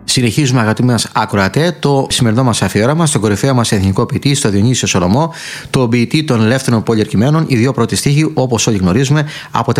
Συνεχίζουμε, αγαπητοί μας ακροατέ, το σημερινό μας αφιέρωμα στον κορυφαίο μας εθνικό ποιητή, στο Διονύσιο Σολομό, τον ποιητή των ελεύθερων πολιορκημένων. Οι δύο πρώτοι στίχοι, όπως όλοι γνωρίζουμε,